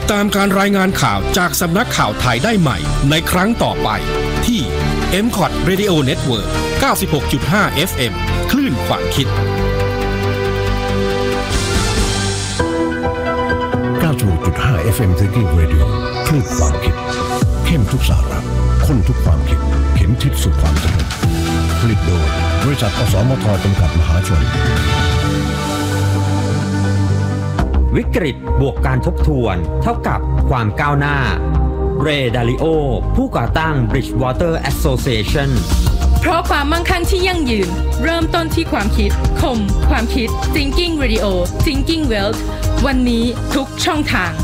ตามการรายงานข่าวจากสำนักข่าวไทยได้ใหม่ในครั้งต่อไปที่ MCOT Radio Network 96.5 FM คลื่นความคิด 96.5 FM Thinking Radio คลื่นความคิดเข้มทุกสาระข้นทุกความคิดเข็มทิศสู่ความสำเร็จผลิตโดยบริษัทอสมทจำกัดมหาชนวิกฤตบวกการทบทวนเท่ากับความก้าวหน้าเรย์ดาริโอผู้ก่อตั้ง Bridgewater Association เพราะความมั่งคั่งที่ยั่งยืนเริ่มต้นที่ความคิดคมความคิด Thinking Radio Thinking Wealth วันนี้ทุกช่องทาง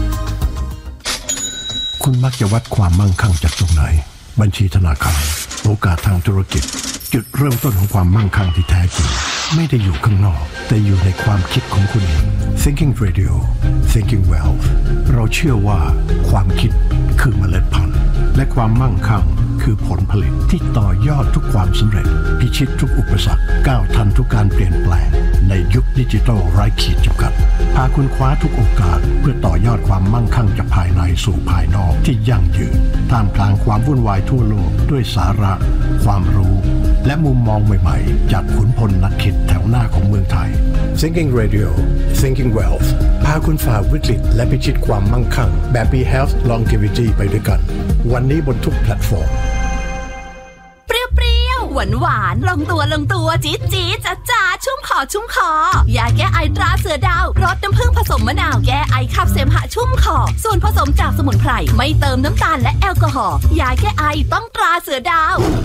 คุณมักจะวัดความมั่งคั่งจากตรงไหนบัญชีธนาคารโอกาสทางธุรกิจจุดเริ่มต้นของความมั่งคั่งที่แท้จริงไม่ได้อยู่ข้างนอกแต่อยู่ในความคิดของคุณเอง Thinking Radio Thinking Wealth เราเชื่อว่าความคิดคือเมล็ดพันธุ์และความมั่งคั่งคือผลผลิตที่ต่อยอดทุกความสำเร็จพิชิตทุกอุปสรรคก้าวทันทุกการเปลี่ยนแปลงในยุคดิจิทัลไร้ขีดจำกัดพาคุณคว้าทุกโอกาสเพื่อต่อยอดความมั่งคั่งจากภายในสู่ภายนอกที่ยั่งยืนท่ามกลางความวุ่นวายทั่วโลกด้วยสาระความรู้และมุมมองใหม่ๆจากขุนพลนักคิดแถวหน้าของเมืองไทย Thinking Radio Thinking Wealth พาคุณฝ่าวิกฤตและพิชิตความมั่งคั่งแบบ Be Health Longevity ไปด้วยกันวันนี้บนทุกแพลตฟอร์มเปรี้ยวหวานลงตัวจี๊ดจ๊าชุ่มคอยาแก้ไอตราเสือดาวรสน้ำผึ้งผสมมะนาวแก้ไอขับเสมหะชุ่มคอส่วนผสมจากสมุนไพรไม่เติมน้ำตาลและแอลกอฮอล์ยาแก้ไอต้องตราเสือดาว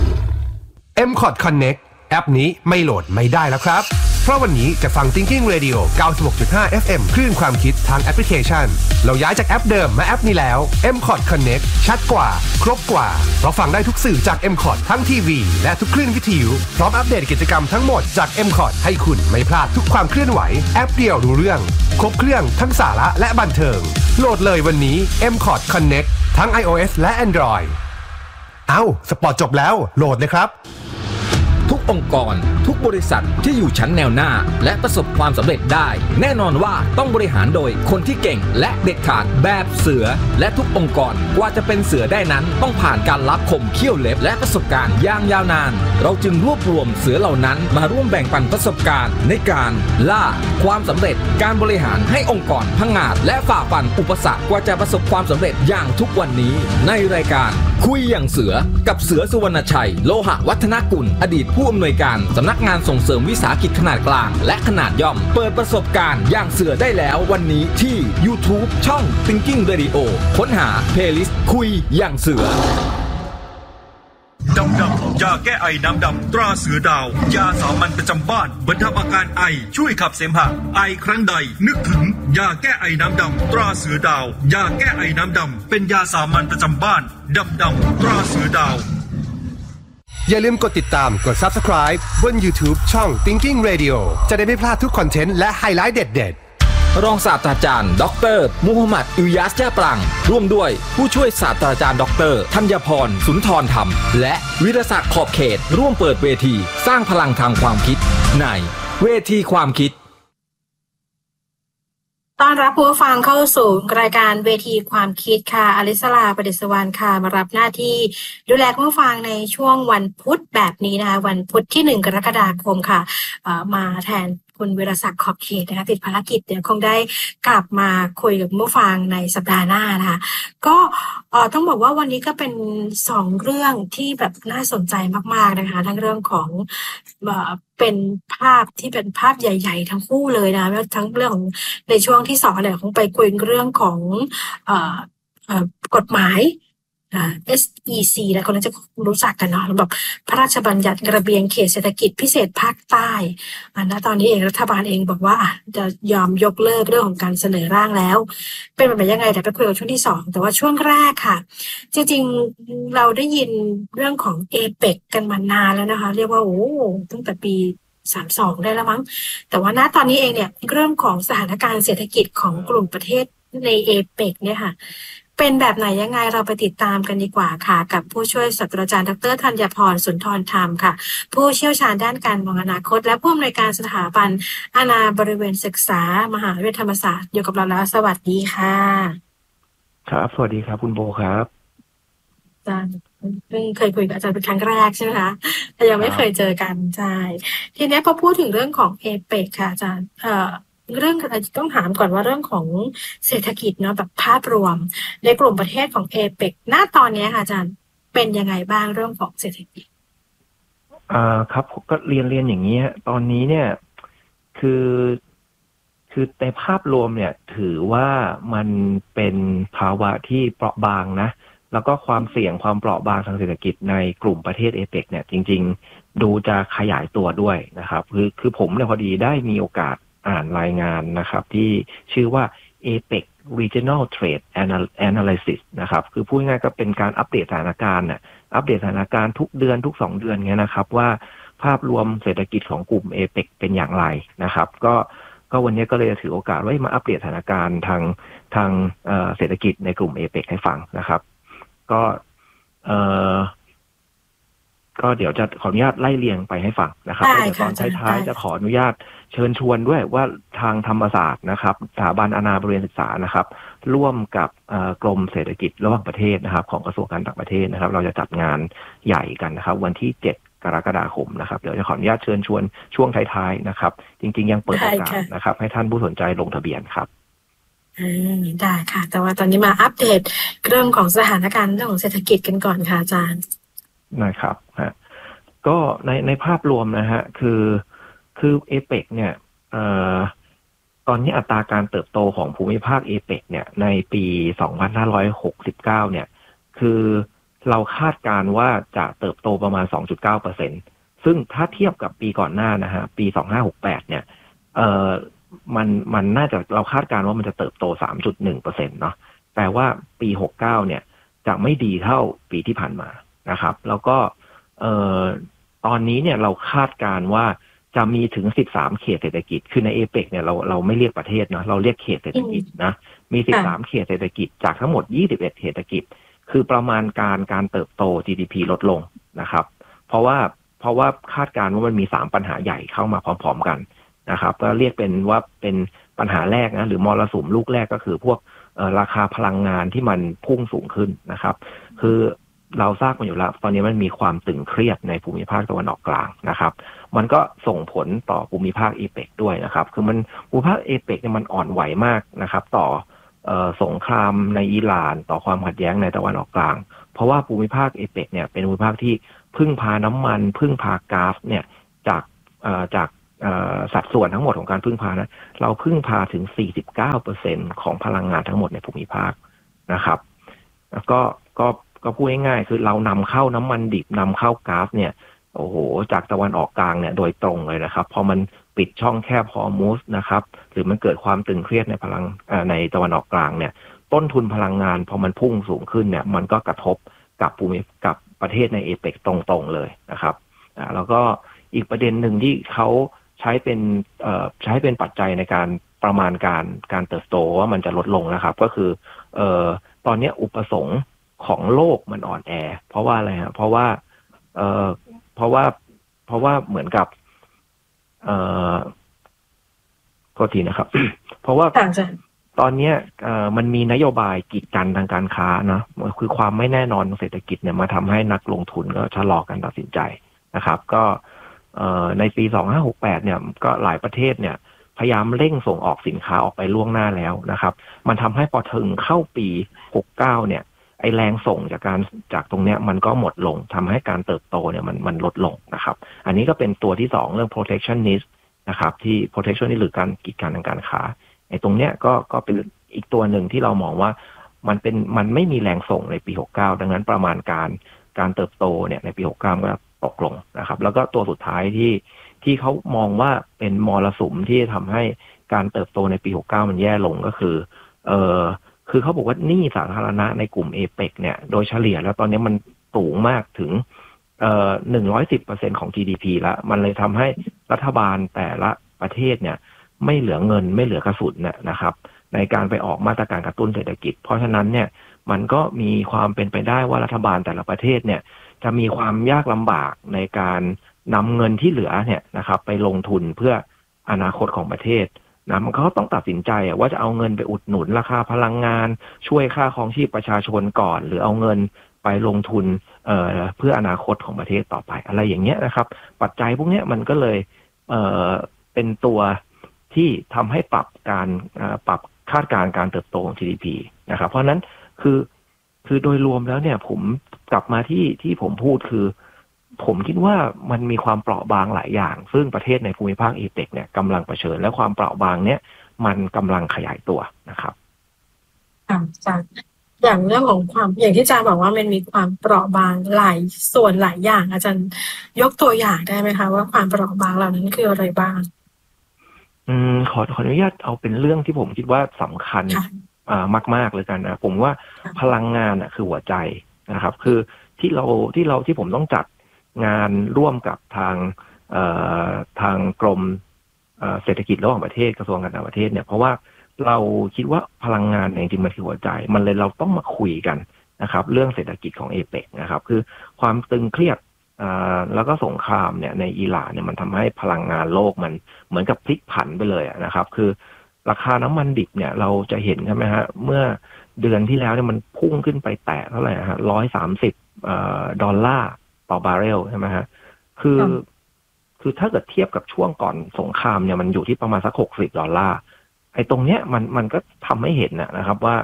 MCOT Connect แอปนี้ไม่โหลดไม่ได้แล้วครับเพราะวันนี้จะฟัง Thinking Radio 96.5 FM คลื่นความคิดทางแอปพลิเคชันเราย้ายจากแอปเดิมมาแอปนี้แล้ว MCOT Connect ชัดกว่าครบกว่าเพราะฟังได้ทุกสื่อจาก MCOT ทั้งทีวีและทุกคลื่นวิทยุพร้อมอัปเดตกิจกรรมทั้งหมดจาก MCOT ให้คุณไม่พลาดทุกความเคลื่อนไหวแอปเดียวรู้เรื่องครบเครื่องทั้งสาระและบันเทิงโหลดเลยวันนี้ MCOT Connect ทั้ง iOS และ Android สปอร์ตจบแล้วโหลดเลยครับทุกองค์กรทุกบริษัทที่อยู่ชั้นแนวหน้าและประสบความสำเร็จได้แน่นอนว่าต้องบริหารโดยคนที่เก่งและเด็ดขาดแบบเสือและทุกองค์กรกว่าจะเป็นเสือได้นั้นต้องผ่านการลับคมเขี้ยวเล็บและประสบการณ์อย่างยาวนานเราจึงรวบรวมเสือเหล่านั้นมาร่วมแบ่งปันประสบการณ์ในการล่าความสำเร็จการบริหารให้องค์กรพังงาดและฝ่าฟันอุปสรรคกว่าจะประสบความสำเร็จอย่างทุกวันนี้ในรายการคุยอย่างเสือกับเสือสุวรรณชัยโลหะวัฒนกุลอดีตผู้อำนวยการสำนักงานส่งเสริมวิสาหกิจขนาดกลางและขนาดย่อมเปิดประสบการณ์อย่างเสือได้แล้ววันนี้ที่ YouTube ช่อง Thinking Radio ค้นหา Playlist คุยอย่างเสือดำยาแก้ไอน้ำดำตราเสือดาวยาสามัญประจำบ้านบรรเทาอาการไอช่วยขับเสมหะไอครั้งใดนึกถึงยาแก้ไอน้ำดำตราเสือดาวยาแก้ไอน้ำดำเป็นยาสามัญประจำบ้านดำตราเสือดาวอย่าลืมกดติดตามกด Subscribe บน YouTube ช่อง Thinking Radio จะได้ไม่พลาดทุกคอนเทนต์และไฮไลท์เด็ดรองศาสตราจารย์ดร.มูฮัมหมัด อิลยาส แจ้ปรังร่วมด้วยผู้ช่วยศาสตราจารย์ดร.ธัญพร สุนทรธรรมและวิรศักดิ์ขอบเขตร่วมเปิดเวทีสร้างพลังทางความคิดในเวทีความคิดต้อนรับผู้ฟังเข้าสู่รายการเวทีความคิดค่ะอลิสลาประดิษฐ์สวรรณค่ะมารับหน้าที่ดูแลผู้ฟังในช่วงวันพุธแบบนี้นะคะวันพุธที่1 กรกฎาคมค่ะมาแทนคุณวิรศักดิ์ขอบเขตนะคะติดภารกิจเดี๋ยวคงได้กลับมาคุยกับผู้ฟังในสัปดาห์หน้านะคะก็ต้องบอกว่าวันนี้ก็เป็น2เรื่องที่แบบน่าสนใจมากๆนะคะทั้งเรื่องของเป็นภาพที่เป็นภาพใหญ่ๆทั้งคู่เลยนะทั้งเรื่องของในช่วงที่2เนี่ยคงไปคุยเรื่องของกฎหมายSEC แล้วคนน่าจะรู้จักกันเนาะแบบพระราชบัญญัติระเบียงเขตเศรษฐกิจพิเศษภาคใต้นะตอนนี้เองรัฐบาลเองบอกว่าจะยอมยกเลิกเรื่องของการเสนอร่างแล้วเป็นแบบยังไงแต่ไปคุยกันช่วงที่2แต่ว่าช่วงแรกค่ะจริงๆเราได้ยินเรื่องของ APEC กันมานานแล้วนะคะเรียกว่าโอ้ตั้งแต่ปี32ได้แล้วมั้งแต่ว่าณตอนนี้เองเนี่ยเรื่องของสถานการณ์เศรษฐกิจของกลุ่มประเทศใน APEC เนี่ยค่ะเป็นแบบไหนยังไงเราไปติดตามกันดีกว่าค่ะกับผู้ช่วยศาสตราจารย์ดร.ธัญพร สุนทรธรรมค่ะผู้เชี่ยวชาญด้านการมองอนาคตและผู้อำนวยการสถาบันอาณาบริเวณศึกษามหาวิทยาลัยธรรมศาสตร์อยู่กับเราแล้วสวัสดีค่ะครับสวัสดีครับคุณโบครับอาจารย์เพิ่งเคยคุยกับอาจารย์เป็นครั้งแรกใช่ไหมคะแต่ยังไม่เคยเจอกันใช่ทีนี้พอพูดถึงเรื่องของเอเปกค่ะอาจารย์เรื่องต้องถามก่อนว่าเรื่องของเศรษฐกิจเนาะแบบภาพรวมในกลุ่มประเทศของเอเปกณตอนนี้ค่ะอาจารย์เป็นยังไงบ้างเรื่องของเศรษฐกิจครับก็เรียนอย่างนี้ตอนนี้เนี่ยคือในภาพรวมเนี่ยถือว่ามันเป็นภาวะที่เปราะบางนะแล้วก็ความเสี่ยงความเปราะบางทางเศรษฐกิจในกลุ่มประเทศเอเปกเนี่ยจริงๆดูจะขยายตัวด้วยนะครับคือผมเนี่ยพอดีได้มีโอกาสอ่านรายงานนะครับที่ชื่อว่า APEC Regional Trade Analysis นะครับคือพูดง่ายๆก็เป็นการอัปเดตสถานการณ์อัปเดตสถานการณ์ทุกเดือนทุก2เดือนเงี้ยนะครับว่าภาพรวมเศรษฐกิจของกลุ่ม APEC เป็นอย่างไรนะครับก็วันนี้ก็เลยถือโอกาสว่ามาอัปเดตสถานการณ์ทางเศรษฐกิจในกลุ่ม APEC ให้ฟังนะครับก็เดี๋ยวจะขออนุญาตไล่เรียงไปให้ฟังนะครับเดี๋ยวตอนท้ายๆจะขออนุญาตเชิญชวนด้วยว่าทางธรรมศาสตร์นะครับสถาบันอาณาบริเวณศึกษานะครับร่วมกับกรมเศรษฐกิจระหว่างประเทศนะครับของกระทรวงการต่างประเทศนะครับเราจะจัดงานใหญ่กันนะครับวันที่7 กรกฎาคมนะครับเดี๋ยวจะขออนุญาตเชิญชวนช่วงท้ายๆนะครับจริงๆยังเปิดโอกาสนะครับให้ท่านผู้สนใจลงทะเบียนครับได้ค่ะแต่ว่าตอนนี้มาอัปเดตเรื่องของสถานการณ์เรื่องของเศรษฐกิจกันก่อนค่ะอาจารย์นะครับก็ในภาพรวมนะฮะคือเอเปกเนี่ยตอนนี้อัตราการเติบโตของภูมิภาคเอเปกเนี่ยในปี2569เนี่ยคือเราคาดการว่าจะเติบโตประมาณ 2.9% ซึ่งถ้าเทียบกับปีก่อนหน้านะฮะปี2568เนี่ยมันน่าจะเราคาดการว่ามันจะเติบโต 3.1% เนาะแปลว่าปี69เนี่ยจะไม่ดีเท่าปีที่ผ่านมานะครับแล้วก็ตอนนี้เนี่ยเราคาดการว่าจะมีถึง13เขตเศรษฐกิจคือในเอเปกเนี่ยเราไม่เรียกประเทศนะเราเรียกเขตเศรษฐกิจนะมี13เขตเศรษฐกิจจากทั้งหมด21เศรษฐกิจคือประมาณการเติบโต GDP ลดลงนะครับเพราะว่าคาดการว่ามันมี3ปัญหาใหญ่เข้ามาพร้อมๆกันนะครับก็เรียกเป็นว่าเป็นปัญหาแรกนะหรือมรสุมลูกแรกก็คือพวกราคาพลังงานที่มันพุ่งสูงขึ้นนะครับคือเราทราบกันอยู่แล้วตอนนี้มันมีความตึงเครียดในภูมิภาคตะวันออกกลางนะครับมันก็ส่งผลต่อภูมิภาคเอเปกด้วยนะครับคือมันภูมิภาคเอเปกเนี่ยมันอ่อนไหวมากนะครับต่อสงครามในอิหร่านต่อความขัดแย้งในตะวันออกกลางเพราะว่าภูมิภาคเอเปกเนี่ยเป็นภูมิภาคที่พึ่งพาน้ำมันพึ่งพาก๊าซเนี่ยจากสัดส่วนทั้งหมดของการพึ่งพานะเราพึ่งพาถึง 49% ของพลังงานทั้งหมดในภูมิภาคนะครับแล้วก็พูดง่ายๆคือเรานำเข้าน้ำมันดิบนำเข้าก๊าซเนี่ยโอ้โหจากตะวันออกกลางเนี่ยโดยตรงเลยนะครับพอมันปิดช่องแคบฮอร์มุสนะครับหรือมันเกิดความตึงเครียดในตะวันออกกลางเนี่ยต้นทุนพลังงานพอมันพุ่งสูงขึ้นเนี่ยมันก็กระทบกับประเทศในเอเปกตรงๆเลยนะครับแล้วก็อีกประเด็นหนึ่งที่เขาใช้เป็นปัจจัยในการประมาณการเติบโตว่ามันจะลดลงนะครับก็คือตอนนี้อุปสงค์ของโลกมันอ่อนแอเพราะว่าอะไรฮะเพราะว่าเหมือนกับโทษทีนะครับ เพราะว่าตอนนี้มันมีนโยบายกีดกันทางการค้านะคือความไม่แน่นอนของเศรษฐกิจเนี่ยมาทำให้นักลงทุนก็ชะลอการตัดสินใจนะครับก็ในปี2568เนี่ยก็หลายประเทศเนี่ยพยายามเร่งส่งออกสินค้าออกไปล่วงหน้าแล้วนะครับมันทำให้พอถึงเข้าปี69เนี่ยไอแรงส่งจากตรงเนี้ยมันก็หมดลงทำให้การเติบโตเนี่ยมันลดลงนะครับอันนี้ก็เป็นตัวที่2เรื่อง protectionist นะครับที่ protectionist หรือการกีดกันทางการค้าไอตรงเนี้ยก็เป็นอีกตัวหนึ่งที่เรามองว่ามันไม่มีแรงส่งในปี69ดังนั้นประมาณการเติบโตเนี่ยในปี69ก็ตกลงนะครับแล้วก็ตัวสุดท้ายที่เขามองว่าเป็นมรสุมที่ทำให้การเติบโตในปี69มันแย่ลงก็คือเขาบอกว่าหนี้สาธารณะในกลุ่มเอเปกเนี่ยโดยเฉลี่ยแล้วตอนนี้มันสูงมากถึง110% ของ GDP แล้วมันเลยทำให้รัฐบาลแต่ละประเทศเนี่ยไม่เหลือเงินไม่เหลือกระสุนนะครับในการไปออกมาตรการกระตุ้นเศรษฐกิจเพราะฉะนั้นเนี่ยมันก็มีความเป็นไปได้ว่ารัฐบาลแต่ละประเทศเนี่ยจะมีความยากลำบากในการนำเงินที่เหลือเนี่ยนะครับไปลงทุนเพื่ออนาคตของประเทศนะมันก็ต้องตัดสินใจว่าจะเอาเงินไปอุดหนุนราคาพลังงานช่วยค่าครองชีพประชาชนก่อนหรือเอาเงินไปลงทุนเพื่ออนาคตของประเทศต่อไปอะไรอย่างเงี้ยนะครับปัจจัยพวกเนี้ยมันก็เลยเป็นตัวที่ทำให้ปรับคาดการณ์การเติบโตของ GDP นะครับเพราะนั้นคือโดยรวมแล้วเนี่ยผมกลับมาที่ผมพูดคือผมคิดว่ามันมีความเปราะบางหลายอย่างซึ่งประเทศในภูมิภาคเอเปกเนี่ยกำลังเผชิญและความเปราะบางเนี่ยมันกำลังขยายตัวนะครับจากอย่างเรื่องของความอย่างที่อาจารย์บอกว่ามันมีความเปราะบางหลายส่วนหลายอย่างอาจารย์ยกตัวอย่างได้ไหมคะว่าความเปราะบางเหล่านั้นคืออะไรบ้างขออนุญาตเอาเป็นเรื่องที่ผมคิดว่าสำคัญมากๆเลยกันนะผมว่าพลังงานคือหัวใจนะครับคือที่ผมต้องจัดงานร่วมกับทางกรมเศรษฐกิจระหว่างประเทศกระทรวงการต่างประเทศเนี่ยเพราะว่าเราคิดว่าพลังงานจริงๆมันคือหัวใจมันเลยเราต้องมาคุยกันนะครับเรื่องเศรษฐกิจของเอเปกนะครับคือความตึงเครียดแล้วก็สงครามเนี่ยในอิหร่านเนี่ยมันทำให้พลังงานโลกมันเหมือนกับพลิกผันไปเลยนะครับคือราคาน้ำมันดิบเนี่ยเราจะเห็นใช่ไหมฮะเมื่อเดือนที่แล้วเนี่ยมันพุ่งขึ้นไปแตะเท่าไหร่ฮะ$130ต่อบาร์เรลใช่ไหมฮะคือถ้าเกิดเทียบกับช่วงก่อนสงครามเนี่ยมันอยู่ที่ประมาณสัก$60ไอ้ตรงเนี้ยมันก็ทำให้เห็นนะครับว่า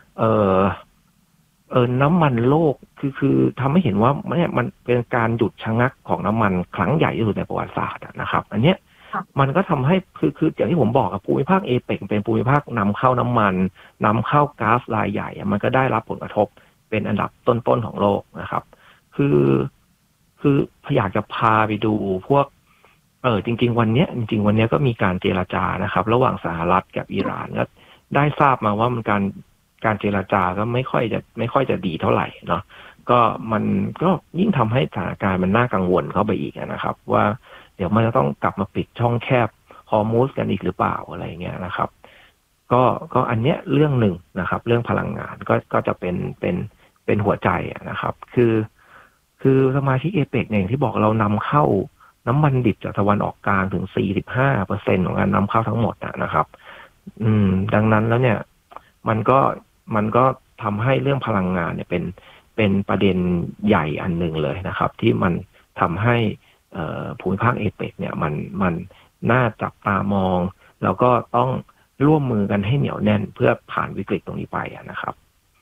น้ำมันโลกคือทำให้เห็นว่าเนี่ยมันเป็นการหยุดชะงักของน้ำมันครั้งใหญ่ที่สุดในประวัติศาสตร์นะครับอันเนี้ยมันก็ทำให้คืออย่างที่ผมบอกกับภูมิภาคเอเปกเป็นภูมิภาคนำเข้าน้ำมันนำเข้าก๊าซรายใหญ่มันก็ได้รับผลกระทบเป็นอันดับต้นๆของโลกนะครับคืออยากจะพาไปดูพวกจริงๆวันนี้ก็มีการเจรจานะครับระหว่างสหรัฐกับอิหร่านก็ได้ทราบมาว่ามันการเจรจาก็ไม่ค่อยจะดีเท่าไหร่เนาะก็มันก็ยิ่งทำให้สถานการณ์มันน่ากังวลเข้าไปอีกนะครับว่าเดี๋ยวมันจะต้องกลับมาปิดช่องแคบฮอร์มุสกันอีกหรือเปล่าอะไรเงี้ยนะครับก็อันเนี้ยเรื่องหนึ่งนะครับเรื่องพลังงานก็จะเป็นหัวใจนะครับคือสมาชิกเอเปกเนี่ยที่บอกเรานำเข้าน้ำมันดิบจากตะวันออกกลางถึง 45% ของการนำเข้าทั้งหมดนะครับดังนั้นแล้วเนี่ยมันก็ทำให้เรื่องพลังงานเนี่ยเป็นประเด็นใหญ่อันหนึ่งเลยนะครับที่มันทำให้ภูมิภาคเอเปกเนี่ยมันน่าจับตามองแล้วก็ต้องร่วมมือกันให้เหนียวแน่นเพื่อผ่านวิกฤตตรงนี้ไปนะครับ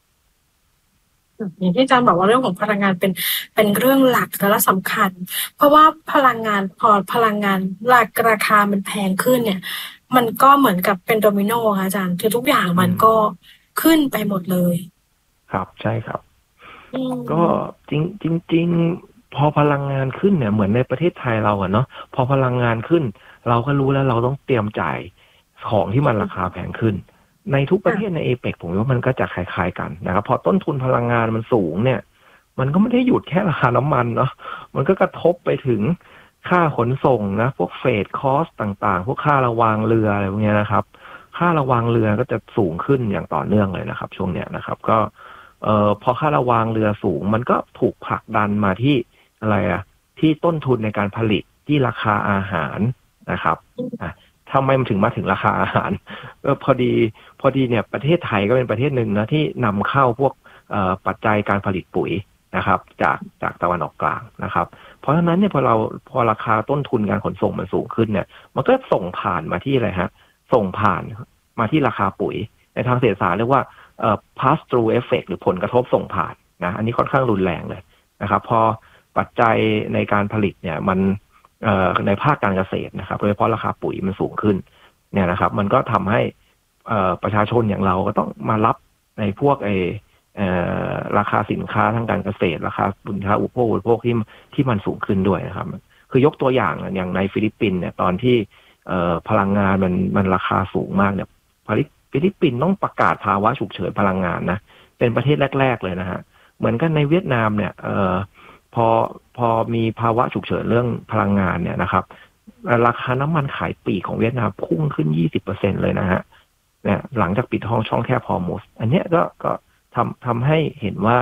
อย่างที่อาจารย์บอกว่าเรื่องของพลังงานเป็นเรื่องหลักและสำคัญเพราะว่าพลังงานพอพลังงานราคามันแพงขึ้นเนี่ยมันก็เหมือนกับเป็นโดมิโนค่ะอาจารย์คือทุกอย่างมันก็ขึ้นไปหมดเลยครับใช่ครับก็จริงพอพลังงานขึ้นเนี่ยเหมือนในประเทศไทยเราเนาะพอพลังงานขึ้นเราก็รู้แล้วเราต้องเตรียมจ่ายของที่มันราคาแพงขึ้นในทุกประเทศในเอเปกผมว่ามันก็จะคล้ายๆกันนะครับพอต้นทุนพลังงานมันสูงเนี่ยมันก็ไม่ได้หยุดแค่ราคาน้ำมันเนาะมันก็กระทบไปถึงค่าขนส่งนะพวกเฟรทคอสต่างๆพวกค่าระวางเรืออะไรพวกนี้นะครับค่าระวางเรือก็จะสูงขึ้นอย่างต่อเนื่องเลยนะครับช่วงเนี้ยนะครับก็พอค่าระวางเรือสูงมันก็ถูกผลักดันมาที่อะไรที่ต้นทุนในการผลิตที่ราคาอาหารนะครับทำไมมันถึงมาถึงราคาอาหารก็พอดีเนี่ยประเทศไทยก็เป็นประเทศหนึ่งนะที่นำเข้าพวกปัจจัยการผลิตปุ๋ยนะครับจากตะวันออกกลางนะครับเพราะฉะนั้นเนี่ยพอราคาต้นทุนการขนส่งมันสูงขึ้นเนี่ยมันก็ส่งผ่านมาที่อะไรฮะส่งผ่านมาที่ราคาปุ๋ยในทางเศรษฐศาสตร์เรียกว่าpass through effect หรือผลกระทบส่งผ่านนะอันนี้ค่อนข้างรุนแรงเลยนะครับพอปัจจัยในการผลิตเนี่ยมันในภาคการเกษตรนะครับโดยเฉพาะราคาปุ๋ยมันสูงขึ้นเนี่ยนะครับมันก็ทำให้ประชาชนอย่างเราก็ต้องมารับในพวกราคาสินค้าทางการเกษตรราคาสินค้าอุปโภคที่มันสูงขึ้นด้วยนะครับคือยกตัวอย่างในฟิลิปปินส์เนี่ยตอนที่พลังงานมันราคาสูงมากเนี่ยฟิลิปปินส์ต้องประกาศภาวะฉุกเฉินพลังงานนะเป็นประเทศแรกๆเลยนะฮะเหมือนกันในเวียดนามเนี่ยพอมีภาวะฉุกเฉินเรื่องพลังงานเนี่ยนะครับราคาน้ำมันขายปลีกของเวียดนามพุ่งขึ้น 20% เลยนะฮะเนี่ยหลังจากปิดช่องแคบฮอร์มุสอันเนี้ยก็ทำให้เห็นว่า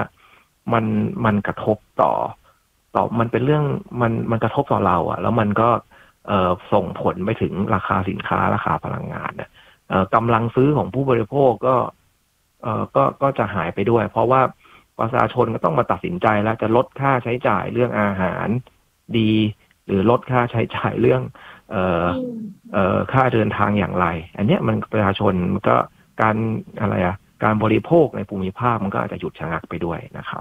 มันกระทบต่อมันเป็นเรื่องมันกระทบต่อเราแล้วมันก็ส่งผลไปถึงราคาสินค้าราคาพลังงานเนี่ยกำลังซื้อของผู้บริโภคก็จะหายไปด้วยเพราะว่าประชาชนก็ต้องมาตัดสินใจแล้วจะลดค่าใช้จ่ายเรื่องอาหารดีหรือลดค่าใช้จ่ายเรื่องค่าเดินทางอย่างไรอันเนี้ยมันประชาชนก็การบริโภคในภูมิภาคมันก็อาจจะหยุดชะงักไปด้วยนะครับ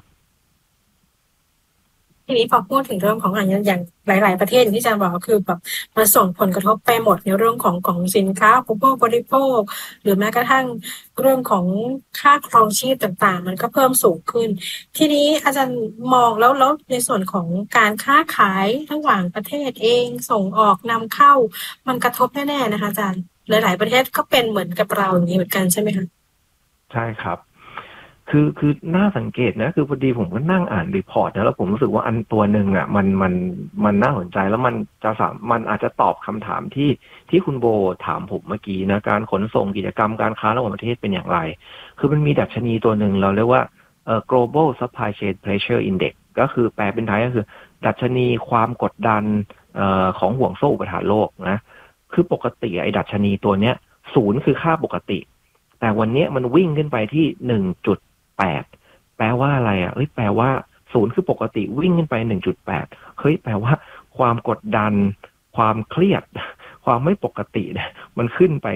ทีนี้พอพูดถึงเรื่องของอย่างหลายๆประเทศที่อาจารย์บอกคือแบบมันส่งผลกระทบไปหมดในเรื่องของสินค้าผู้บริโภคหรือแม้กระทั่งเรื่องของค่าครองชีพต่างๆมันก็เพิ่มสูงขึ้นทีนี้อาจารย์มองแล้วในส่วนของการค้าขายระหว่างประเทศเองส่งออกนำเข้ามันกระทบแน่ๆนะคะอาจารย์หลายๆประเทศก็เป็นเหมือนกับเราอย่างนี้เหมือนกันใช่ไหมคะใช่ครับคือน่าสังเกตนะคือพอดีผมก็นั่งอ่านรีพอร์ตนะแล้วผมรู้สึกว่าอันตัวหนึ่งอ่ะมันน่าสนใจแล้วมันอาจจะตอบคำถามที่คุณโบถามผมเมื่อกี้นะการขนส่งกิจกรรมการค้าระหว่างประเทศเป็นอย่างไรคือมันมีดัชนีตัวหนึ่งเราเรียกว่าglobal supply chain pressure index ก็คือแปลเป็นไทยก็คือดัชนีความกดดันของห่วงโซ่อุปทานโลกนะคือปกติไอ้ดัชนีตัวเนี้ย0คือค่าปกติแต่วันนี้มันวิ่งขึ้นไปที่1.8 แปลว่าอะไรอ่ะแปลว่า0คือปกติวิ่งขึ้นไป 1.8 แปลว่าความกดดันความเครียดความไม่ปกติเนี่ยมันขึ้นไป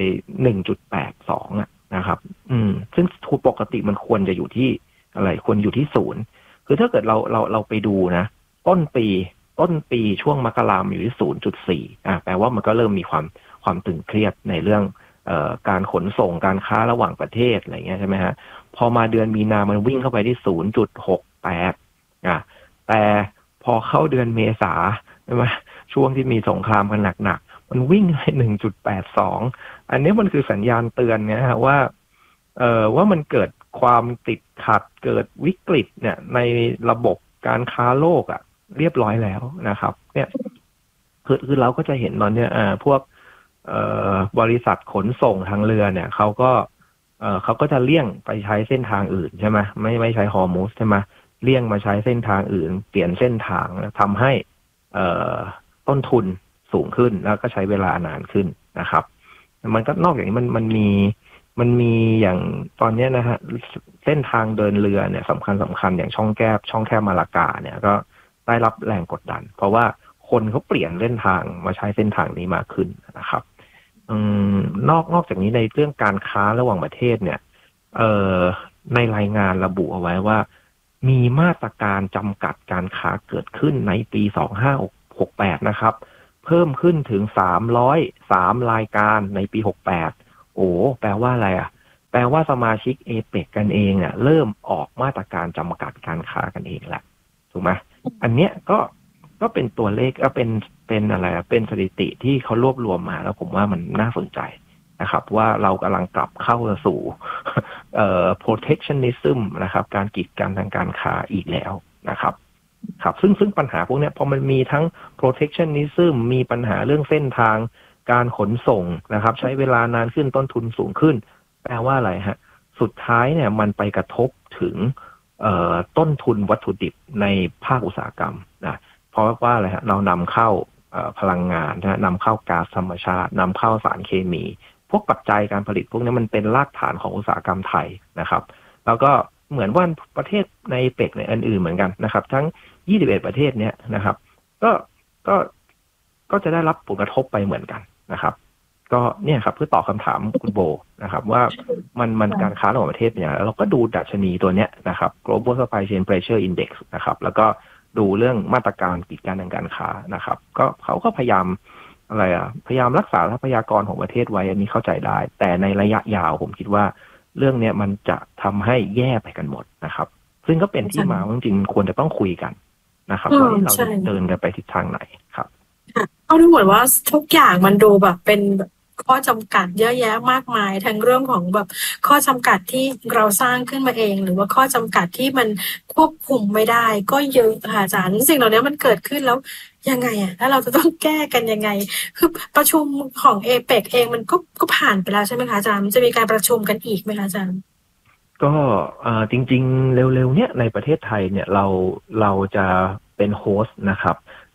1.82 อ่ะนะครับซึ่งปกติมันควรจะอยู่ที่อะไรควรอยู่ที่0คือถ้าเกิดเราไปดูนะต้นปีช่วงมกราคมอยู่ที่ 0.4 แปลว่ามันก็เริ่มมีความตึงเครียดในเรื่องการขนส่งการค้าระหว่างประเทศอะไรเงี้ยใช่ไหมฮะพอมาเดือนมีนามันวิ่งเข้าไปที่ 0.68 แต่พอเข้าเดือนเมษาใช่ไหมช่วงที่มีสงครามกันหนักๆมันวิ่งไป 1.82 อันนี้มันคือสัญญาณเตือนนะฮะว่ามันเกิดความติดขัดเกิดวิกฤตเนี่ยในระบบการค้าโลกเรียบร้อยแล้วนะครับเนี่ยคือเราก็จะเห็นตอนเนี้ยพวกบริษัทขนส่งทางเรือเนี่ยเขาก็จะเลี่ยงไปใช้เส้นทางอื่นใช่ไหมไม่ใช้ฮอร์มุสใช่ไหมเลี่ยงมาใช้เส้นทางอื่นเปลี่ยนเส้นทางทำให้ต้นทุนสูงขึ้นแล้วก็ใช้เวลานานขึ้นนะครับมันก็นอกจากนี้มันมีอย่างตอนนี้นะฮะเส้นทางเดินเรือเนี่ยสำคัญอย่างช่องแคบมาลากาเนี่ยก็ได้รับแรงกดดันเพราะว่าคนเขาเปลี่ยนเส้นทางมาใช้เส้นทางนี้มากขึ้นนะครับนอกจากนี้ในเรื่องการค้าระหว่างประเทศเนี่ยในรายงานระบุเอาไว้ว่ามีมาตรการจำกัดการค้าเกิดขึ้นในปี2568นะครับเพิ่มขึ้นถึง303รายการในปี68แปลว่าอะไรแปลว่าสมาชิกเอเปกกันเองเนี่ยเริ่มออกมาตรการจำกัดการค้ากันเองแหละถูกไหมอันเนี้ยก็เป็นตัวเลขก็เป็นอะไรเป็นสถิติที่เขารวบรวมมาแล้วผมว่ามันน่าสนใจนะครับว่าเรากำลังกลับเข้าสู่protectionism นะครับการกีดกันทางการค้าอีกแล้วนะครับซึ่งปัญหาพวกนี้พอมันมีทั้ง protectionism มีปัญหาเรื่องเส้นทางการขนส่งนะครับใช้เวลานานขึ้นต้นทุนสูงขึ้นแปลว่าอะไรฮะสุดท้ายเนี่ยมันไปกระทบถึงต้นทุนวัตถุดิบในภาคอุตสาหกรรมนะเพราะว่าอะไรฮะเรานำเข้าพลังงานนะนำเข้าก๊าซธรรมชาตินำเข้าสารเคมีพวกปัจจัยการผลิตพวกนี้มันเป็นรากฐานของอุตสาหกรรมไทยนะครับแล้วก็เหมือนว่าประเทศในเปกในอื่นๆเหมือนกันนะครับทั้ง21ประเทศเนี้ยนะครับก็จะได้รับผลกระทบไปเหมือนกันนะครับก็เนี่ยครับเพื่อตอบคำถามคุณโบนะครับว่ามันการค้าระหว่างประเทศเป็นอย่างไรเราก็ดูดัชนีตัวเนี้ยนะครับ global supply chain pressure index นะครับแล้วก็ดูเรื่องมาตรการกีดกันทางการค้านะครับก็เขาก็พยายามพยายามรักษาทรัพยากรของประเทศไว้อันนี้เข้าใจได้แต่ในระยะยาวผมคิดว่าเรื่องนี้มันจะทำให้แย่ไปกันหมดนะครับซึ่งก็เป็นที่มาจริงๆควรจะต้องคุยกันนะครับว่าเราจะเดินกันไปทิศทางไหนครับเอาดูเหมือนว่าทุกอย่างมันดูแบบเป็นข้อจำกัดเยอะแยะมากมายทั้งเรื่องของแบบข้อจำกัดที่เราสร้างขึ้นมาเองหรือว่าข้อจำกัดที่มันควบคุมไม่ได้ก็เยอะค่ะอาจารย์สิ่งเหล่านี้มันเกิดขึ้นแล้วยังไงแล้วเราจะต้องแก้กันยังไงคือประชุมของเอเปกเองมันก็ผ่านไปแล้วใช่ไหมคะอาจารย์จะมีการประชุมกันอีกไหมคะอาจารย์ก็จริงๆเร็วๆเนี้ยในประเทศไทยเนี่ยเราจะเป็นโฮสต์นะครับ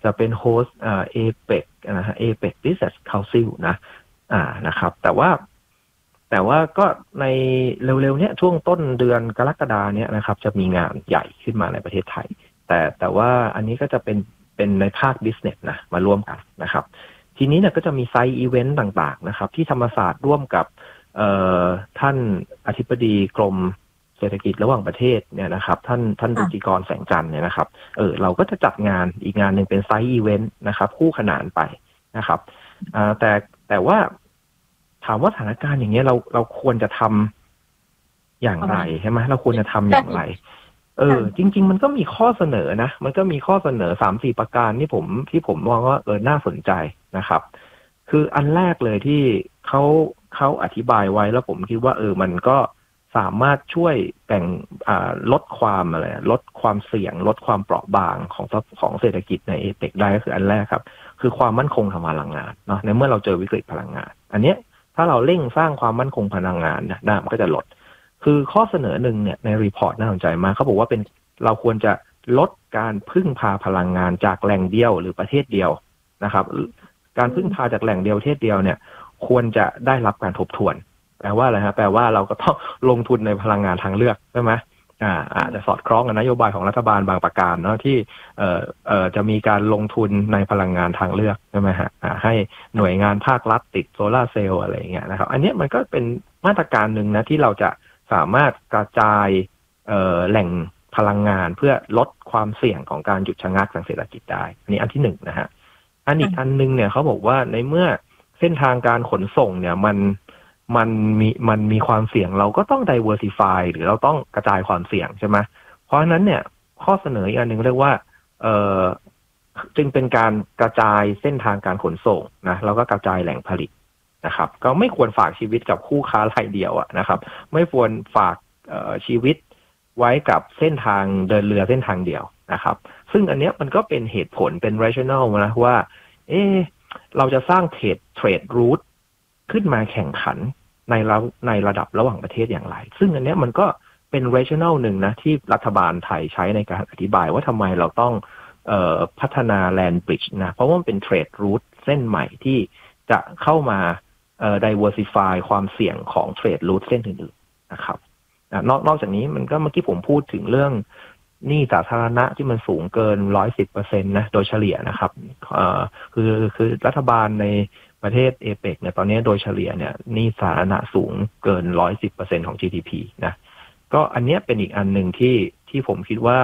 จะเป็นโฮสต์APEC นะฮะ APEC Business Council นะครับแต่ว่าก็ในเร็วๆเนี้ยช่วงต้นเดือนกรกฎาเนี่ยนะครับจะมีงานใหญ่ขึ้นมาในประเทศไทยแต่ว่าอันนี้ก็จะเป็นในภาค business นะมาร่วมกันนะครับทีนี้เนี่ยก็จะมีไซต์อีเวนต์ต่างๆนะครับที่ธรรมศาสตร์ร่วมกับท่านอธิบดีกรมเศรษฐกิจระหว่างประเทศเนี่ยนะครับท่านดุจิกรแสงจันทร์เนี่ยนะครับเราก็จะจัดงานอีกงานหนึ่งเป็นไซต์อีเวนต์นะครับคู่ขนานไปนะครับแต่ว่าถามว่าสถานการณ์อย่างเงี้ยเราควรจะทำอย่างไรใช่ไหมเราควรจะทำอย่างไรจริงๆมันก็มีข้อเสนอนะมันก็มีข้อเสนอ 3-4 ประการที่ผมมองว่าน่าสนใจนะครับคืออันแรกเลยที่เขาอธิบายไว้แล้วผมคิดว่ามันก็สามารถช่วยลดความเสี่ยงลดความเปราะบางของเศรษฐกิจในเอเปกได้ก็คืออันแรกครับคือความมั่นคงทางพลังงานเนาะในเมื่อเราเจอวิกฤตพลังงานอันเนี้ยถ้าเราเร่งสร้างความมั่นคงพลังงานนะมันก็จะลดคือข้อเสนอหนึ่งเนี่ยในรีพอร์ตน่าสนใจมากเขาบอกว่าเราควรจะลดการพึ่งพาพลังงานจากแหล่งเดียวหรือประเทศเดียวนะครับการพึ่งพาจากแหล่งเดียวประเทศเดียวเนี่ยควรจะได้รับการทบทวนแปลว่าอะไรฮะแปลว่าเราก็ต้องลงทุนในพลังงานทางเลือกใช่ไหมอาจจะสอดคล้องกับนโยบายของรัฐบาลบางประการเนาะที่จะมีการลงทุนในพลังงานทางเลือกใช่ไหมฮะให้หน่วยงานภาครัฐติดโซล่าร์เซลล์อะไรอย่างเงี้ยนะครับอันนี้มันก็เป็นมาตรการหนึ่งนะที่เราจะสามารถกระจายแหล่งพลังงานเพื่อลดความเสี่ยงของการหยุดชะงักทางเศรษฐกิจได้อันนี้อันที่หนึ่งนะฮะอีกอันนึงเนี่ยเขาบอกว่าในเมื่อเส้นทางการขนส่งเนี่ยมันมีความเสี่ยงเราก็ต้อง diversify หรือเราต้องกระจายความเสี่ยงใช่ไหมเพราะฉะนั้นเนี่ยข้อเสนออีกอันหนึ่งเรียกว่าจึงเป็นการกระจายเส้นทางการขนส่งนะแล้วก็กระจายแหล่งผลิตนะครับก็ไม่ควรฝากชีวิตกับคู่ค้ารายเดียวนะครับไม่ควรฝากชีวิตไว้กับเส้นทางเดินเรือเส้นทางเดียวนะครับซึ่งอันเนี้ยมันก็เป็นเหตุผลเป็น rational นะว่าเราจะสร้างเทรดรูทขึ้นมาแข่งขันในระดับระหว่างประเทศอย่างไรซึ่งอันเนี้ยมันก็เป็น rational หนึ่งนะที่รัฐบาลไทยใช้ในการอธิบายว่าทำไมเราต้องพัฒนา land bridge นะเพราะว่ามันเป็นเทรดรูทเส้นใหม่ที่จะเข้ามาdiversify ความเสี่ยงของเทรดรูทเส้นอื่นๆนะครับนอกจากนี้มันก็เมื่อกี้ผมพูดถึงเรื่องหนี้สาธารณะที่มันสูงเกิน 110% นะโดยเฉลี่ยนะครับคือรัฐบาลในประเทศเอเปกเนี่ยตอนนี้โดยเฉลี่ยเนี่ยหนี้สาธารณะสูงเกิน 110% ของ GDP นะก็อันเนี้ยเป็นอีกอันหนึ่งที่ผมคิดว่า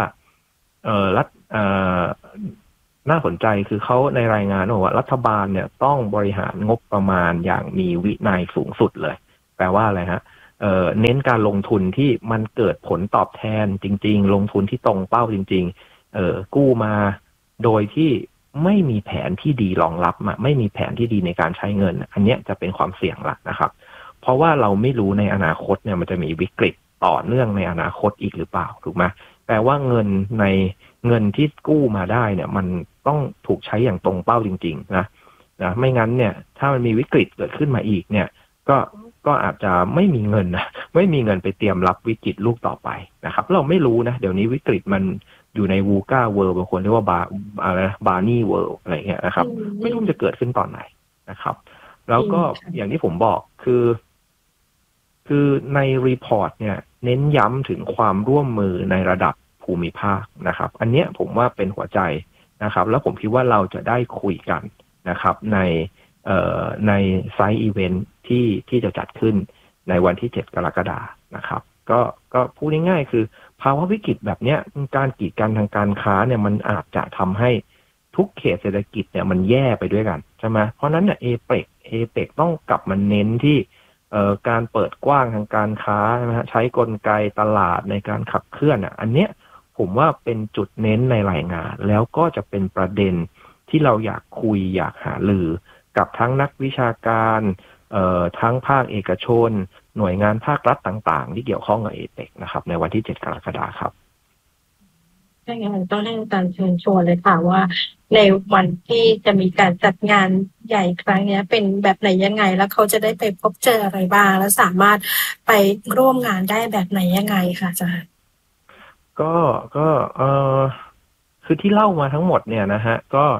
น่าสนใจคือเขาในรายงานบอกว่ารัฐบาลเนี่ยต้องบริหารงบประมาณอย่างมีวินัยสูงสุดเลยแปลว่าอะไรฮะเน้นการลงทุนที่มันเกิดผลตอบแทนจริงๆลงทุนที่ตรงเป้าจริงๆกู้มาโดยที่ไม่มีแผนที่ดีรองรับไม่มีแผนที่ดีในการใช้เงินอันนี้จะเป็นความเสี่ยงละนะครับเพราะว่าเราไม่รู้ในอนาคตเนี่ยมันจะมีวิกฤตต่อเนื่องในอนาคตอีกหรือเปล่าถูกไหมแปลว่าเงินที่กู้มาได้เนี่ยมันต้องถูกใช้อย่างตรงเป้าจริงๆนะไม่งั้นเนี่ยถ้ามันมีวิกฤตเกิดขึ้นมาอีกเนี่ยก็อาจจะไม่มีเงินนะไม่มีเงินไปเตรียมรับวิกฤตลูกต่อไปนะครับเราไม่รู้นะเดี๋ยวนี้วิกฤตมันอยู่ในวูก้าเวิลด์บางคนเรียกว่าบาร์นี่เวิลด์อะไรเงี้ยนะครับไม่รู้จะเกิดขึ้นตอนไหนนะครับแล้วก็อย่างที่ผมบอกคือในรีพอร์ตเนี่ยเน้นย้ำถึงความร่วมมือในระดับภูมิภาคนะครับอันเนี้ยผมว่าเป็นหัวใจนะครับแล้วผมคิดว่าเราจะได้คุยกันนะครับในไซต์อีเวนท์ที่จะจัดขึ้นในวันที่7 กรกฎาคมนะครับก็พูดง่ายๆคือภาวะวิกฤตแบบเนี้ยการกีดกันทางการค้าเนี่ยมันอาจจะทำให้ทุกเขตเศรษฐกิจเนี่ยมันแย่ไปด้วยกันใช่ไหมเพราะนั้นเนี่ยเอเปกต้องกลับมาเน้นที่การเปิดกว้างทางการค้านะฮะใช้กลไกตลาดในการขับเคลื่อนอันเนี้ยผมว่าเป็นจุดเน้นในรายงานแล้วก็จะเป็นประเด็นที่เราอยากคุยอยากหารือกับทั้งนักวิชาการทั้งภาคเอกชนหน่วยงานภาครัฐต่างๆที่เกี่ยวข้องกับเอเปกนะครับในวันที่7 กรกฎาคมครับใช่งั้นต้องให้อาจารย์เชิญชวนเลยค่ะว่าในวันที่จะมีการจัดงานใหญ่ครั้งนี้เป็นแบบไหนยังไงแล้วเขาจะได้ไปพบเจออะไรบ้างแล้วสามารถไปร่วมงานได้แบบไหนยังไงค่ะอาจารย์ก็คือที่เล่ามาทั้งหมดเนี่ยนะฮะก็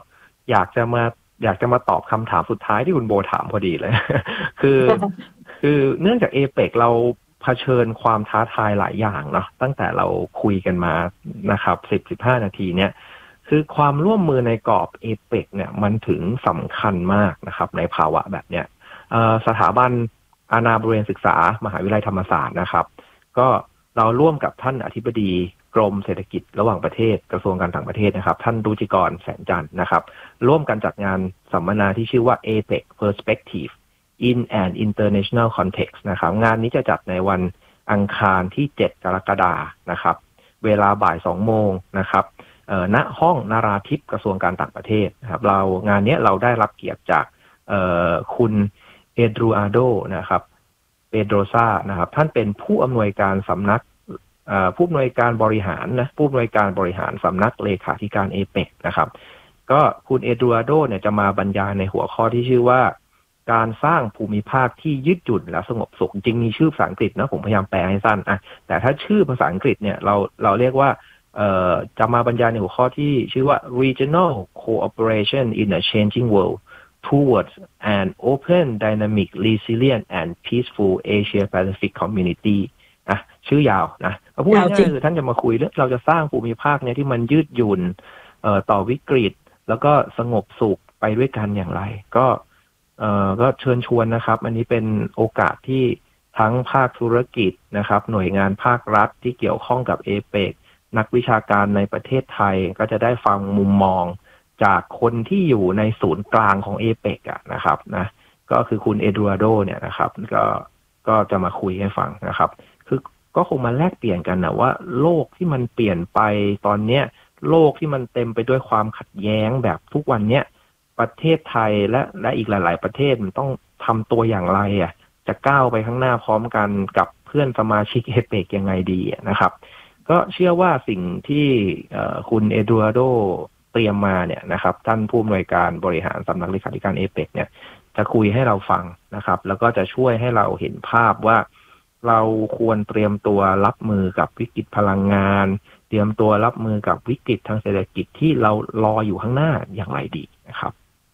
อยากจะมาตอบคำถามสุดท้ายที่คุณโบถามพอดีเลย คือเนื่องจากเอเปกเราเผชิญความท้าทายหลายอย่างเนาะตั้งแต่เราคุยกันมานะครับ10-15 นาทีเนี่ยคือความร่วมมือในกรอบเอเปกเนี่ยมันถึงสำคัญมากนะครับในภาวะแบบเนี้ยสถาบันอาณาบริเวณศึกษามหาวิทยาลัยธรรมศาสตร์นะครับก็เราร่วมกับท่านอธิบดีกรมเศรษฐกิจระหว่างประเทศกระทรวงการต่างประเทศนะครับท่านรุจิกรแสนจันทร์นะครับร่วมกันจัดงานสัมมนาที่ชื่อว่า APEC Perspective in an International Context นะครับงานนี้จะจัดในวันอังคารที่7 กรกฎาคมนะครับเวลาบ่าย 2 โมงนะครับณห้องนาราธิปกระทรวงการต่างประเทศนะครับงานนี้เราได้รับเกียรติจากคุณเอดรูอาโดนะครับเปโดรซานะครับท่านเป็นผู้อำนวยการสำนักผู้อำนวยการบริหารผู้อำนวยการบริหารสำนักเลขาธิการเอเปกนะครับก็คุณเอดรูอาโดเนี่ยจะมาบรรยายในหัวข้อที่ชื่อว่าการสร้างภูมิภาคที่ยืดหยุ่นและสงบสุขจริงมีชื่อภาษาอังกฤษนะผมพยายามแปลให้สั้นแต่ถ้าชื่อภาษาอังกฤษเนี่ยเราเรียกว่าจะมาบรรยายในหัวข้อที่ชื่อว่า Regional Cooperation in a Changing World Towards an Open, Dynamic, Resilient and Peaceful Asia-Pacific Community ชื่อยาวนะพูดง่ายๆคือท่านจะมาคุยเรื่องเราจะสร้างภูมิภาคเนี่ยที่มันยืดหยุ่นต่อวิกฤตแล้วก็สงบสุขไปด้วยกันอย่างไรก็เชิญชวนนะครับอันนี้เป็นโอกาสที่ทั้งภาคธุรกิจนะครับหน่วยงานภาครัฐที่เกี่ยวข้องกับเอเปกนักวิชาการในประเทศไทยก็จะได้ฟังมุมมองจากคนที่อยู่ในศูนย์กลางของเอเปกนะครับนะก็คือคุณเอดูอาโดเนี่ยนะครับก็จะมาคุยให้ฟังนะครับคือก็คงมาแลกเปลี่ยนกันนะว่าโลกที่มันเปลี่ยนไปตอนเนี้ยโลกที่มันเต็มไปด้วยความขัดแย้งแบบทุกวันเนี้ยประเทศไทยและอีกหลายๆประเทศมันต้องทำตัวอย่างไรจะก้าวไปข้างหน้าพร้อมกันกับเพื่อนสมาชิกเอเปกยังไงดีนะครับก็เชื่อว่าสิ่งที่คุณเอดูอาโดเตรียมมาเนี่ยนะครับท่านผู้อำนวยการบริหารสำนักเลขาธิการเอเปกเนี่ยจะคุยให้เราฟังนะครับแล้วก็จะช่วยให้เราเห็นภาพว่าเราควรเตรียมตัวรับมือกับวิกฤตพลังงานเตรียมตัวรับมือกับวิกฤตทางเศรษฐกิจที่เรารออยู่ข้างหน้าอย่างไรดีนะครับ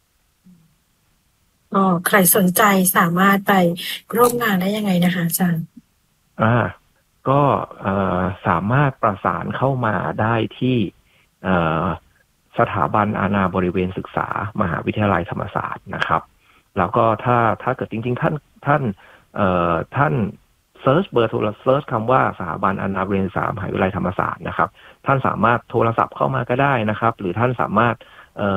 ใครสนใจสามารถไปร่วมงานได้ยังไงนะคะอาจารย์ก็สามารถประสานเข้ามาได้ที่สถาบันอาณาบริเวณศึกษามหาวิทยาลัยธรรมศาสตร์นะครับแล้วก็ถ้าเกิดจริงๆท่านเซิร์ชเบอร์โทรศัพท์เซิร์ชคำว่าสถาบันอาณาบริเวณศึกษามหาวิทยาลัยธรรมศาสตร์นะครับท่านสามารถโทรศัพท์เข้ามาก็ได้นะครับหรือท่านสามารถ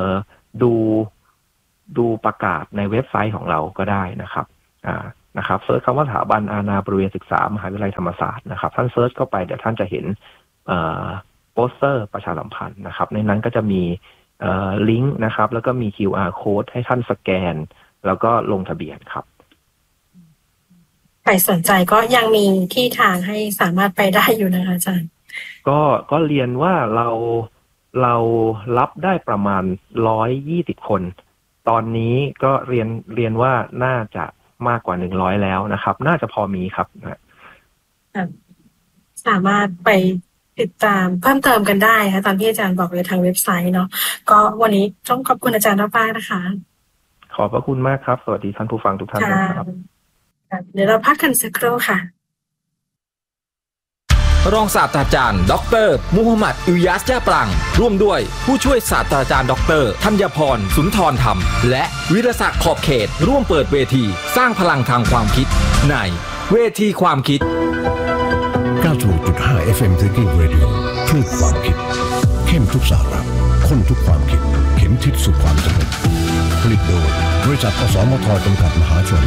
ดูประกาศในเว็บไซต์ของเราก็ได้นะครับนะครับเซิร์ชคำว่าสถาบันอาณาบริเวณศึกษามหาวิทยาลัยธรรมศาสตร์นะครับท่านเซิร์ชเข้าไปเดี๋ยวท่านจะเห็นโปสเตอร์ประชาสัมพันธ์นะครับในนั้นก็จะมีลิงก์นะครับแล้วก็มี QR code ให้ท่านสแกนแล้วก็ลงทะเบียนครับใครสนใจก็ยังมีที่ทางให้สามารถไปได้อยู่นะคะอาจารย์ก็เรียนว่าเรารับได้ประมาณ120คนตอนนี้ก็เรียนว่าน่าจะมากกว่า100แล้วนะครับน่าจะพอมีครับสามารถไปติดตามเพิ่มเติมกันได้ค่ะตามที่อาจารย์บอกเลยทางเว็บไซต์เนาะก็วันนี้ต้องขอบคุณอาจารย์มากๆนะคะขอบพระคุณมากครับสวัสดีท่านผู้ฟังทุกท่านนะครับเดี๋ยวเราพักกันสักครู่ค่ะรองศาสตราจารย์ดร.มูฮัมหมัดอิยาสยาปรังร่วมด้วยผู้ช่วยศาสตราจารย์ดร.ธัญพรสุนทรธรรมและวิรศักดิ์ขอบเขตร่วมเปิดเวทีสร้างพลังทางความคิดในเวทีความคิด 96.5 FM Thinking Radio คลื่นความคิดเข้มทุกสาระข้นทุกความคิดเข็มทิศสู่ความสำเร็จผลิตโดยบริษัทอสมทจำกัดมหาชน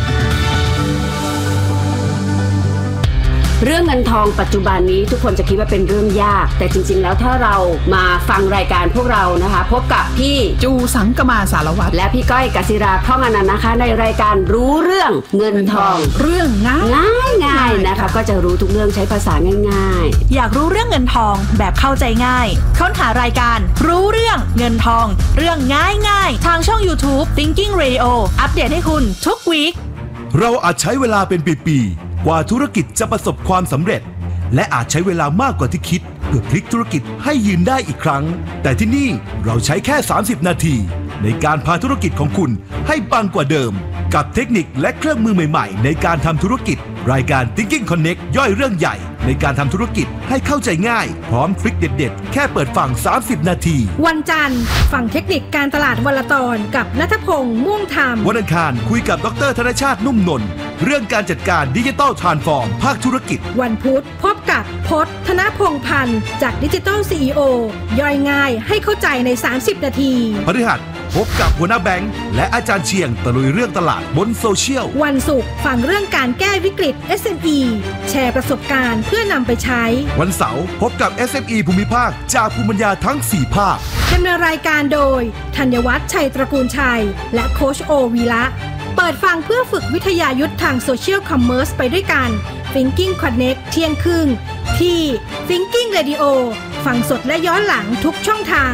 เรื่องเงินทองปัจจุบันนี้ทุกคนจะคิดว่าเป็นเรื่องยากแต่จริงๆแล้วถ้าเรามาฟังรายการพวกเรานะคะพบกับพี่จูสังกมาสารวัตรและพี่ก้อยกศิราท่องอนันต์นะคะในรายการรู้เรื่องเงินทองเรื่องง่ายนะคะก็จะรู้ทุกเรื่องใช้ภาษาง่ายๆอยากรู้เรื่องเงินทองแบบเข้าใจง่ายค้นหารายการรู้เรื่องเงินทองเรื่องง่ายๆทางช่อง YouTube Thinking Radio อัปเดตให้คุณทุกวีคเราอาจใช้เวลาเป็นปีๆกว่าธุรกิจจะประสบความสำเร็จและอาจใช้เวลามากกว่าที่คิดเพื่อพลิกธุรกิจให้ยืนได้อีกครั้งแต่ที่นี่เราใช้แค่30นาทีในการพาธุรกิจของคุณให้ปังกว่าเดิมกับเทคนิคและเครื่องมือใหม่ๆในการทำธุรกิจรายการ Thinking Connect ย่อยเรื่องใหญ่ในการทำธุรกิจให้เข้าใจง่ายพร้อมทริคเด็ดๆแค่เปิดฟัง30นาทีวันจันทร์ฟังเทคนิคการตลาดวันละตอนกับณัฐพงษ์ม่วงธรรมวันอังคารคุยกับดร.ธนชาตินุ่มนนท์เรื่องการจัดการดิจิทัลทรานส์ฟอร์มภาคธุรกิจวันพุธพบกับพจน์ธนพงษ์พันธ์จากดิจิทัล CEO ย่อยง่ายให้เข้าใจใน30นาทีพฤหัสพบกับหัวหน้าแบงค์และอาจารย์เชียงตะลุยเรื่องตลาดบนโซเชียลวันศุกร์ฟังเรื่องการแก้วิกฤต SME แชร์ประสบการณ์เพื่อนำไปใช้วันเสาร์พบกับ SME ภูมิภาคจากภูมิปัญญาทั้ง4ภาคดำเนินรายการโดยธัญวัฒน์ชัยตระกูลชัยและโค้ชโอวีระเปิดฟังเพื่อฝึกวิทยายุทธทางโซเชียลคอมเมอร์สไปด้วยกัน Thinking Connect เที่ยงครึ่งที่ Thinking Radio ฟังสดและย้อนหลังทุกช่องทาง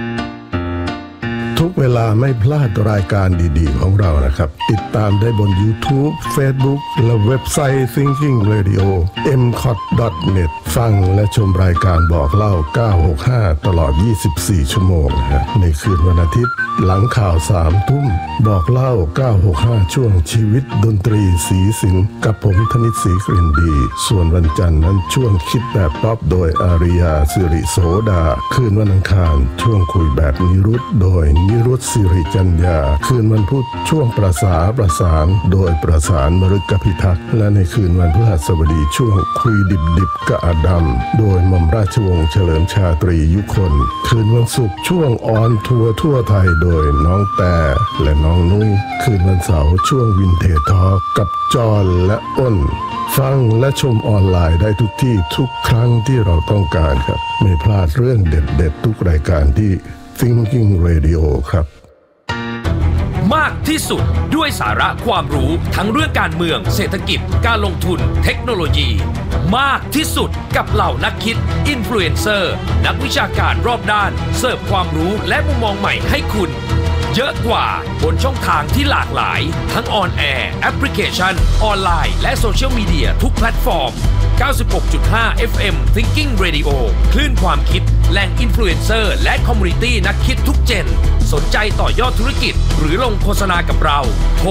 ทุกเวลาไม่พลาดรายการดีๆของเรานะครับติดตามได้บน YouTube Facebook และเว็บไซต์ Thinking Radio mcot.net ฟังและชมรายการบอกเล่า965ตลอด24ชั่วโมงนะในคืนวันอาทิตย์หลังข่าว3 ทุ่มบอกเล่า965ช่วงชีวิตดนตรีสีสินกับผมธนิตศรีกลิ่นดีส่วนวันจันทร์นั้นช่วงคิดแบบป๊อปโดยอาริยาสิริโสดาคืนวันอังคารช่วงคุยแบบนิรุตโดยนิรุตสิริจัญญาคืนวันพุธช่วงประสานโดยประสานมฤกพิทักษ์และในคืนวันพฤหัสบดีช่วงคุยดิบๆกับอาดัมโดยหม่อมราชวงศ์เฉลิมชาตรียุคนคืนวันศุกร์ช่วงออนทัวร์ทั่วไทยโดยน้องแต่และน้องนุ้ยคืนวันเสาร์ช่วงวินเทจทอล์กกับจอห์นและอ้นฟังและชมออนไลน์ได้ทุกที่ทุกครั้งที่เราต้องการครับไม่พลาดเรื่องเด็ดๆทุกรายการที่ Thinking Radio ครับมากที่สุดด้วยสาระความรู้ทั้งเรื่องการเมืองเศรษฐกิจการลงทุนเทคโนโลยีมากที่สุดกับเหล่านักคิดอินฟลูเอนเซอร์นักวิชาการรอบด้านเสิร์ฟความรู้และมุมมองใหม่ให้คุณเยอะกว่าบนช่องทางที่หลากหลายทั้งออนแอร์แอปพลิเคชันออนไลน์และโซเชียลมีเดียทุกแพลตฟอร์ม 96.5 FM Thinking Radio คลื่นความคิดแหล่งอินฟลูเอนเซอร์และคอมมูนิตี้นักคิดทุกเจนสนใจต่อยอดธุรกิจหรือลงโฆษณากับเราโทร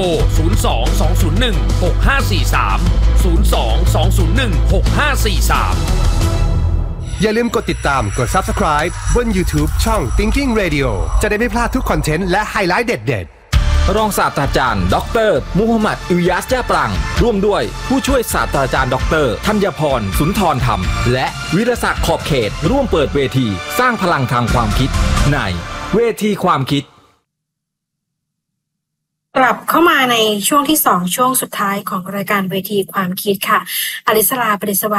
02-201-6543 02-201-6543 อย่าลืมกดติดตามกด Subscribe บน YouTube ช่อง Thinking Radio จะได้ไม่พลาดทุกคอนเทนต์และไฮไลท์เด็ดรองศาสตราจารย์ดร.มูฮัมหมัดอิลยาสแจ้ปรังร่วมด้วยผู้ช่วยศาสตราจารย์ดร.ธัญพรสุนทรธรรมและวิรศักดิ์ขอบเขตร่วมเปิดเวทีสร้างพลังทางความคิดในเวทีความคิดกลับเข้ามาในช่วงที่2ช่วงสุดท้ายของรายการเวทีความคิดค่ะอลิสราประดิษฐ์